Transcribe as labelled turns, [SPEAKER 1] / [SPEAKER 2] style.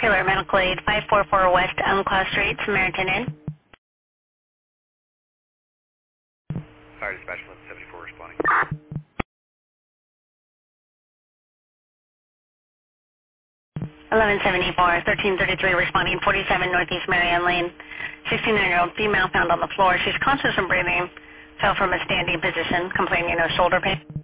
[SPEAKER 1] Taylor Medical Aid, 544 West Unclaw Street, Samaritan Inn.
[SPEAKER 2] Fire dispatch 1174 responding.
[SPEAKER 1] 1174, 1333 responding, 47 Northeast Marianne Lane. 69-year-old female found on the floor. She's conscious and breathing. Fell from a standing position, complaining of shoulder pain.